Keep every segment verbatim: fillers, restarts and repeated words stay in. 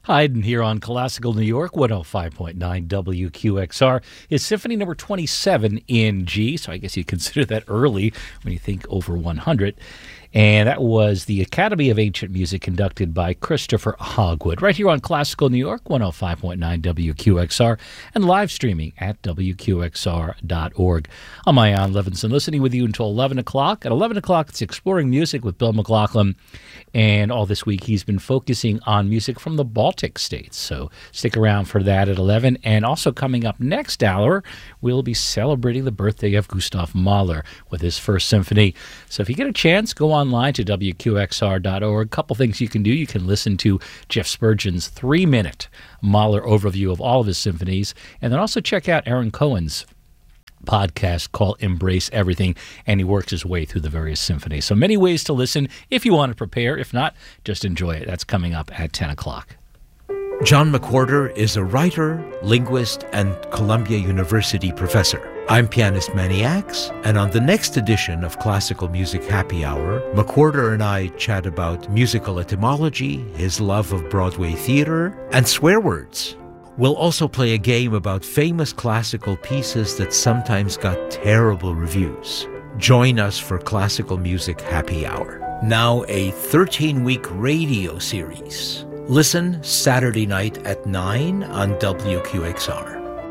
Haydn here on Classical New York, one oh five point nine W Q X R. Is Symphony number twenty-seven in G, so I guess you consider that early when you think over one hundred. And that was the Academy of Ancient Music conducted by Christopher Hogwood, right here on Classical New York, one oh five point nine W Q X R, and live streaming at W Q X R dot org. I'm Ian Levinson, listening with you until eleven o'clock. At eleven o'clock, it's Exploring Music with Bill McLaughlin, and all this week he's been focusing on music from the Baltic states, so stick around for that at eleven. And also coming up next hour, we'll be celebrating the birthday of Gustav Mahler with his first symphony. So if you get a chance, go on online to W Q X R dot org. A couple things you can do. You can listen to Jeff Spurgeon's three-minute Mahler overview of all of his symphonies, and then also check out Aaron Cohen's podcast called Embrace Everything, and he works his way through the various symphonies. So many ways to listen if you want to prepare. If not, just enjoy it. That's coming up at ten o'clock. John McWhorter is a writer, linguist, and Columbia University professor. I'm pianist Manny Axe, and on the next edition of Classical Music Happy Hour, McWhorter and I chat about musical etymology, his love of Broadway theater, and swear words. We'll also play a game about famous classical pieces that sometimes got terrible reviews. Join us for Classical Music Happy Hour. Now a thirteen-week radio series. Listen Saturday night at nine on W Q X R.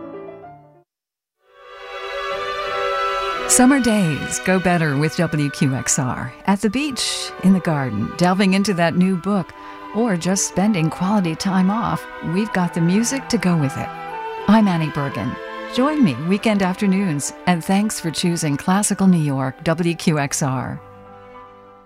Summer days go better with W Q X R. At the beach, in the garden, delving into that new book, or just spending quality time off, we've got the music to go with it. I'm Annie Bergen. Join me weekend afternoons, and thanks for choosing Classical New York W Q X R.